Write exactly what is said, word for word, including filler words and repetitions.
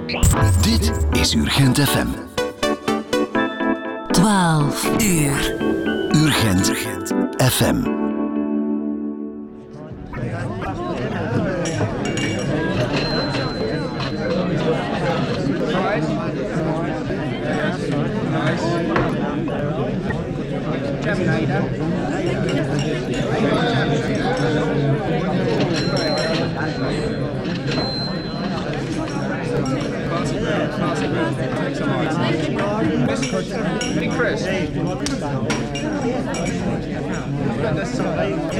Dit is Urgent F M. twaalf uur. Urgent F M. Hey Chris.